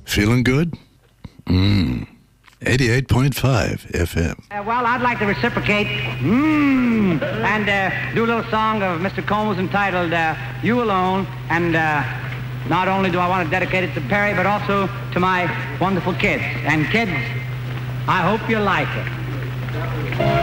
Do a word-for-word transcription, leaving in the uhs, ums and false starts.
Feeling good? Mmm. eighty-eight point five F M. Uh, well, I'd like to reciprocate mmm, and uh, do a little song of Mister Combs entitled uh, You Alone. And uh, not only do I want to dedicate it to Perry, but also to my wonderful kids. And kids, I hope you like it.